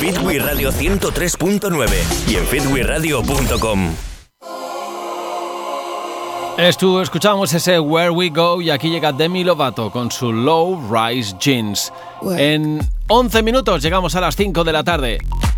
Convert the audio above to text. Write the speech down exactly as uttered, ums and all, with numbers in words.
Fitwi Radio ciento tres punto nueve y en fitwi radio punto com. Estu, escuchamos ese Where We Go y aquí llega Demi Lovato con su Low Rise Jeans. En once minutos llegamos a las cinco de la tarde.